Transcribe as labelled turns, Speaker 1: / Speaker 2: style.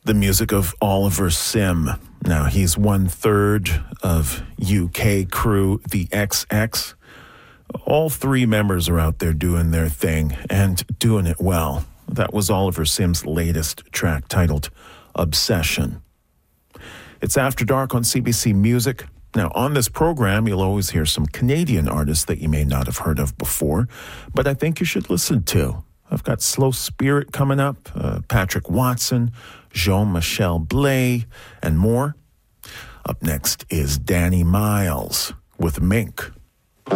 Speaker 1: The music of Oliver Sim. Now, he's 1/3 of UK crew, the XX. All three members are out there doing their thing and doing it well. That was Oliver Sim's latest track titled Obsession. It's After Dark on CBC Music. Now, on this program, you'll always hear some Canadian artists that you may not have heard of before, but I think you should listen to. I've got Slow Spirit coming up, Patrick Watson, Jean-Michel Blais, and more. Up next is Danny Miles with Mink.